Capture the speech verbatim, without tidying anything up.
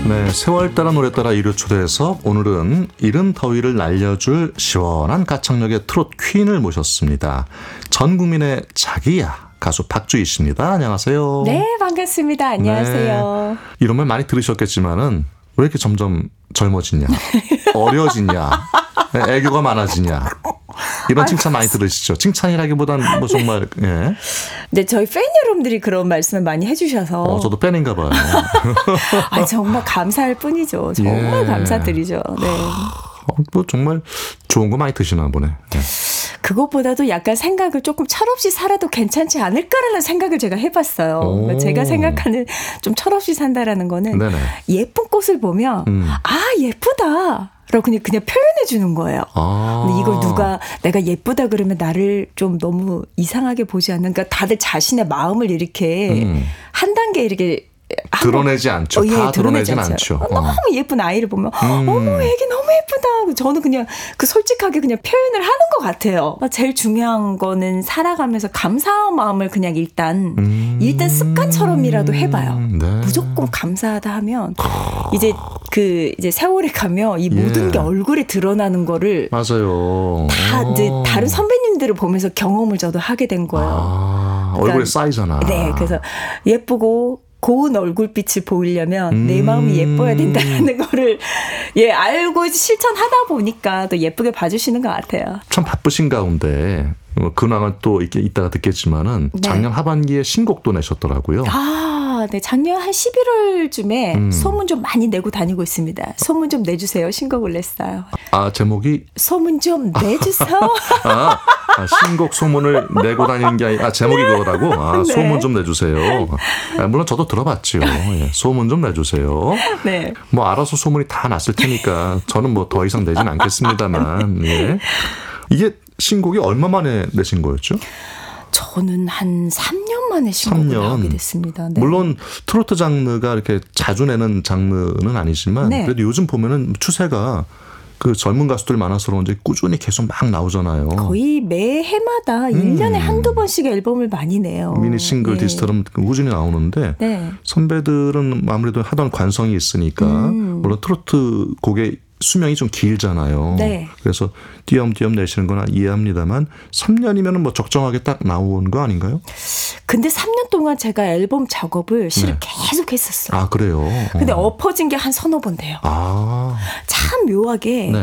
네, 세월 따라 노래 따라 일요 초대해서 오늘은 이른 더위를 날려줄 시원한 가창력의 트롯 퀸을 모셨습니다. 전 국민의 자기야 가수 박주희 씨입니다. 안녕하세요. 네, 반갑습니다. 안녕하세요. 네, 이런 말 많이 들으셨겠지만은 왜 이렇게 점점 젊어지냐, 어려지냐, 애교가 많아지냐. 이런 칭찬 많이 들으시죠? 칭찬이라기보단 뭐 정말 예. 네, 저희 팬 여러분들이 그런 말씀을 많이 해주셔서 어, 저도 팬인가 봐요. 아, 정말 감사할 뿐이죠. 정말 예. 감사드리죠. 네. 어, 뭐 정말 좋은 거 많이 드시나 보네. 예. 그것보다도 약간 생각을 조금 철없이 살아도 괜찮지 않을까라는 생각을 제가 해봤어요. 그러니까 제가 생각하는 좀 철없이 산다라는 거는 네네. 예쁜 꽃을 보면 음. 아, 예쁘다. 라고 그냥, 그냥 표현해 주는 거예요. 아. 근데 이걸 누가 내가 예쁘다 그러면 나를 좀 너무 이상하게 보지 않는, 그러니까 다들 자신의 마음을 이렇게 음. 한 단계 이렇게 드러내지 않죠. 어, 예, 다 드러내지 드러내진 않죠. 않죠. 어, 너무 예쁜 아이를 보면 음. 어머 애기 너무 예쁘다. 저는 그냥 그 솔직하게 그냥 표현을 하는 것 같아요. 제일 중요한 거는 살아가면서 감사한 마음을 그냥 일단 음. 일단 습관처럼이라도 해봐요. 네. 무조건 감사하다 하면 이제 그 이제 세월이 가면 이 모든 예. 게 얼굴에 드러나는 거를 맞아요. 다 이제 다른 선배님들을 보면서 경험을 저도 하게 된 거예요. 아, 그러니까, 얼굴에 쌓이잖아. 네, 그래서 예쁘고 고운 얼굴빛을 보이려면 음. 내 마음이 예뻐야 된다는 거를 예 알고 실천하다 보니까 또 예쁘게 봐주시는 것 같아요. 참 바쁘신 가운데 근황을 또 이렇게 이따가 듣겠지만은 네. 작년 하반기에 신곡도 내셨더라고요. 아, 네. 작년 한 십일월쯤에 음. 소문 좀 많이 내고 다니고 있습니다. 소문 좀 내주세요. 신곡을 냈어요. 아, 제목이 소문 좀 내주세요. 아, 아, 신곡 소문을 내고 다니는 게 아니라 아, 제목이 그거라고? 아, 네. 소문 좀 내주세요. 아, 물론 저도 들어봤죠. 예, 소문 좀 내주세요. 네. 뭐 알아서 소문이 다 났을 테니까 저는 뭐 더 이상 내진 않겠습니다만. 예. 이게 신곡이 얼마 만에 내신 거였죠? 저는 한 삼 년 만에 신곡을 삼 년. 나오게 됐습니다. 네. 물론 트로트 장르가 이렇게 자주 내는 장르는 아니지만 네. 그래도 요즘 보면은 추세가 그 젊은 가수들 많아서 그런지 꾸준히 계속 막 나오잖아요. 거의 매 해마다 일 년에 한두 번씩 앨범을 많이 내요. 미니 싱글 예. 디스처럼 꾸준히 나오는데 네. 선배들은 아무래도 하던 관성이 있으니까 음. 물론 트로트 곡의 수명이 좀 길잖아요. 네. 그래서 띄엄띄엄 내시는 건 이해합니다만 삼 년이면 뭐 적정하게 딱 나온 거 아닌가요? 근데 삼 년 동안 제가 앨범 작업을 실은 네. 계속 했었어요. 아, 그래요? 근데 어. 엎어진 게 한 서너 번 돼요. 아. 참 묘하게 네.